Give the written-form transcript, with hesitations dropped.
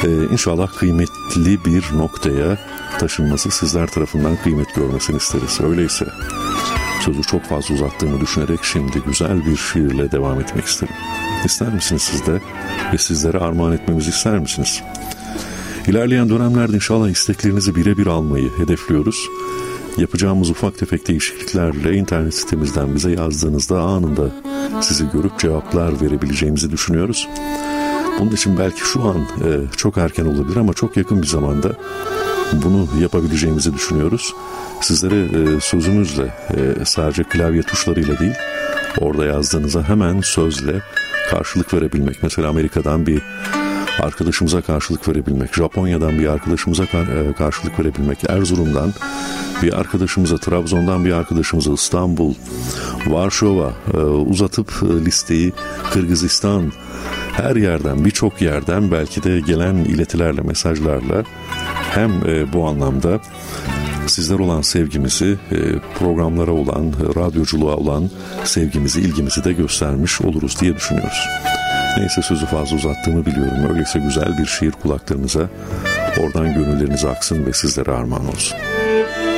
İnşallah kıymetli bir noktaya taşınması sizler tarafından kıymet görmesini isteriz. Öyleyse sözü çok fazla uzattığımı düşünerek şimdi güzel bir şiirle devam etmek isterim. İster misiniz siz de ve sizlere armağan etmemizi ister misiniz? İlerleyen dönemlerde inşallah isteklerinizi birebir almayı hedefliyoruz. Yapacağımız ufak tefek değişikliklerle internet sitemizden bize yazdığınızda anında sizi görüp cevaplar verebileceğimizi düşünüyoruz. Bunun için belki şu an çok erken olabilir ama çok yakın bir zamanda bunu yapabileceğimizi düşünüyoruz. Sizlere sözümüzle, sadece klavye tuşlarıyla değil, orada yazdığınıza hemen sözle karşılık verebilmek. Mesela Amerika'dan bir arkadaşımıza karşılık verebilmek, Japonya'dan bir arkadaşımıza karşılık verebilmek, Erzurum'dan bir arkadaşımıza, Trabzon'dan bir arkadaşımıza, İstanbul, Varşova, uzatıp listeyi Kırgızistan, her yerden, birçok yerden belki de gelen iletilerle, mesajlarla hem bu anlamda sizler olan sevgimizi, programlara olan, radyoculuğa olan sevgimizi, ilgimizi de göstermiş oluruz diye düşünüyoruz. Neyse, sözü fazla uzattığımı biliyorum. Öyleyse güzel bir şiir kulaklarınıza, oradan gönüllerinize aksın ve sizlere armağan olsun.